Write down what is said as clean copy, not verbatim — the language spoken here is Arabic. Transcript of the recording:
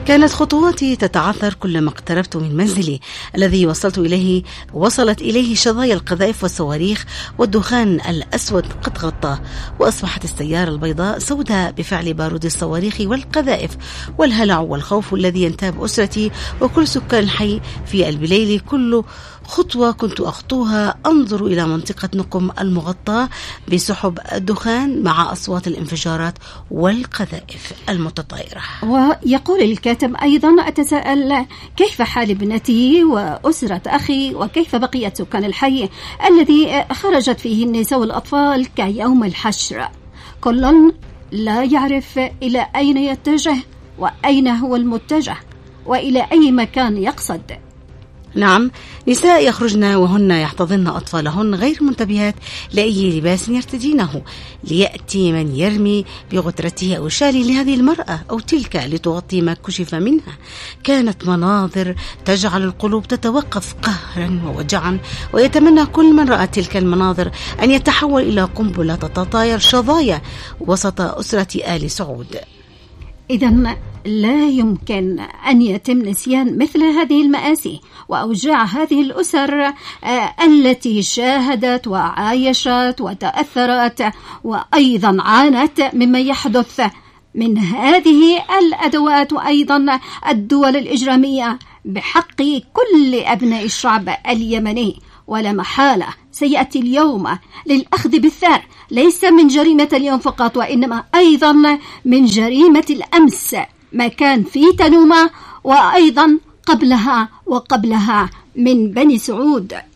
كانت خطواتي تتعثر كلما اقتربت من منزلي الذي وصلت إليه شظايا القذائف والصواريخ، والدخان الأسود قد غطاه، وأصبحت السيارة البيضاء سوداء بفعل بارود الصواريخ والقذائف. والهلع والخوف الذي ينتاب أسرتي وكل سكان الحي في الليل. كل خطوة كنت أخطوها أنظر إلى منطقة نقم المغطاة بسحب الدخان مع أصوات الانفجارات والقذائف المتطايرة. ويقول الكاتب أيضا: أتساءل كيف حال ابنتي وأسرة أخي، وكيف بقية سكان الحي الذي خرجت فيه النساء والأطفال كيوم الحشر. كل لا يعرف إلى أين يتجه وأين هو المتجه وإلى أي مكان يقصد. نعم، نساء يخرجن وهن يحتضن أطفالهن غير منتبهات لأي لباس يرتدينه، ليأتي من يرمي بغترته أو شال لهذه المرأة أو تلك لتغطي ما كشف منها. كانت مناظر تجعل القلوب تتوقف قهرا ووجعا، ويتمنى كل من رأى تلك المناظر أن يتحول إلى قنبلة تتطاير شظايا وسط أسرة آل سعود. إذن لا يمكن أن يتم نسيان مثل هذه المآسي وأوجاع هذه الأسر التي شاهدت وعايشت وتأثرت وأيضا عانت مما يحدث من هذه الأدوات وأيضا الدول الإجرامية بحق كل أبناء الشعب اليمني. ولا محالة سيأتي اليوم للأخذ بالثار، ليس من جريمة اليوم فقط وإنما أيضا من جريمة الأمس ما كان في تنومة، وأيضا قبلها من بني سعود.